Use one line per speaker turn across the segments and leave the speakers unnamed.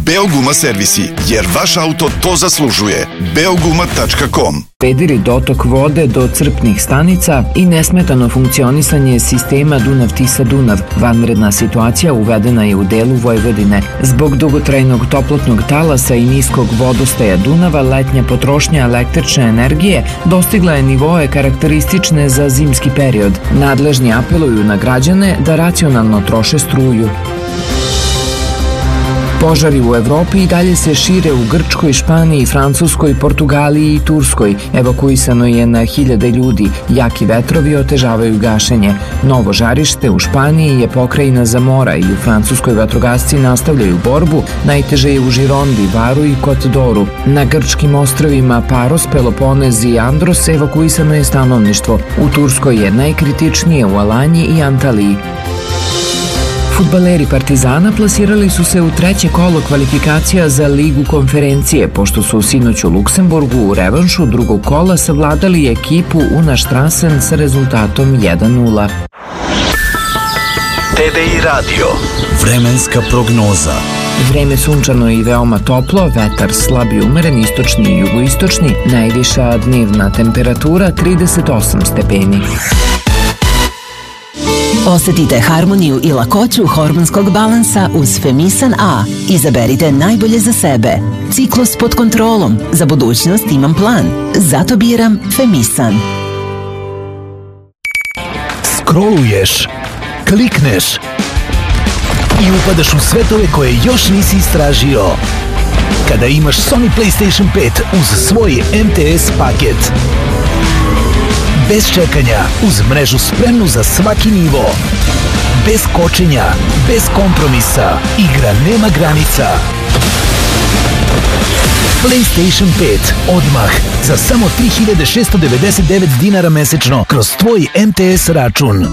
Beoguma servisi, jer vaš auto to zaslužuje. Beoguma.com.
Prediri dotok vode do crpnih stanica i nesmetano funkcionisanje sistema Dunav-Tisa-Dunav. Vanredna situacija uvedena je u delu Vojvodine. Zbog dugotrajnog toplotnog talasa i niskog vodostaja Dunava, letnja potrošnja električne energije dostigla je nivoe karakteristične za zimski period. Nadležni apeluju na građane da racionalno troše struju. Požari u Evropi i dalje se šire u Grčkoj, Španiji, Francuskoj, Portugaliji i Turskoj. Evakuisano je na hiljade ljudi. Jaki vetrovi otežavaju gašenje. Novo žarište u Španiji je pokrajina Zamora i u Francuskoj vatrogasci nastavljaju borbu. Najteže je u Žirondi, Varu i Kotdoru. Na grčkim ostrvima Paros, Peloponez i Andros evakuisano je stanovništvo. U Turskoj je najkritičnije u Alanji i Antaliji. Fudbaleri Partizana plasirali su se u treće kolo kvalifikacija za Ligu konferencije, pošto su sinoć u Luksemburgu u revanšu drugog kola savladali ekipu Una Strassen sa rezultatom 1:0.
TDI Radio. Vremenska prognoza.
Vreme sunčano i veoma toplo, vetar slab i umeren, istočni i jugoistočni, najviša dnevna temperatura 38 stepeni.
Osetite harmoniju i lakoću hormonskog balansa uz Femisan A. Izaberite najbolje za sebe. Ciklus pod kontrolom. Za budućnost imam plan. Zato biram Femisan.
Scrolluješ, klikneš i upadaš u svetove koje još nisi istražio. Kada imaš Sony PlayStation 5 uz svoj MTS paket. Bez čekanja, uz mrežu spremnu za svaki nivo. Bez kočenja, bez kompromisa. Igra nema granica. PlayStation 5 odmah za samo 3699 dinara mesečno kroz tvoj MTS račun.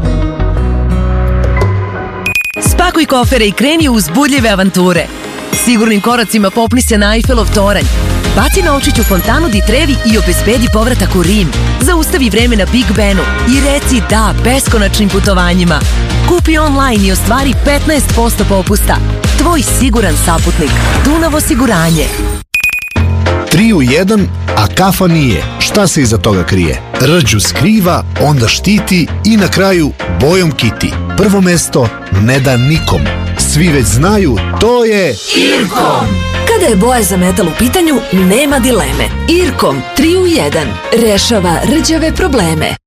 Spakuj kofere i kreni u uzbudljive avanture. Sigurnim koracima popni se na Eiffelov toranj. Baci na očiću fontanu di Trevi i obezbedi povratak u Rim. Zaustavi vreme na Big Benu i reci da beskonačnim putovanjima. Kupi online i ostvari 15% popusta. Tvoj siguran saputnik. Dunav osiguranje.
3 u 1, a kafa nije. Šta se iza toga krije? Rđu skriva, onda štiti i na kraju bojom kiti. Prvo mesto ne da nikom. Svi već znaju, to je
Irkom. Kada je boja za metal u pitanju, nema dileme. Irkom 3 u 1 rešava rđave probleme.